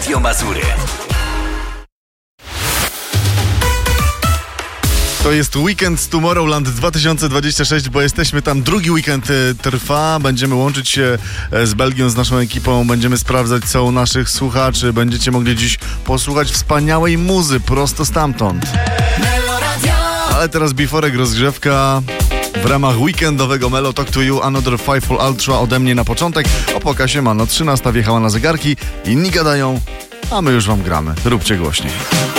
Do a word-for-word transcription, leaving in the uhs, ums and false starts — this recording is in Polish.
Radio Mazury. To jest weekend z Tomorrowland dwa tysiące dwudziesty szósty, bo jesteśmy tam. Drugi weekend y, trwa. Będziemy łączyć się y, z Belgią, z naszą ekipą. Będziemy sprawdzać, co u naszych słuchaczy. Będziecie mogli dziś posłuchać wspaniałej muzy prosto stamtąd. Ale teraz biforek, rozgrzewka w ramach weekendowego Melo Talk to You, Another Fiveful Ultra ode mnie na początek. O pokasie Mano, trzynasta wjechała na zegarki, inni gadają, a my już wam gramy. Róbcie głośniej.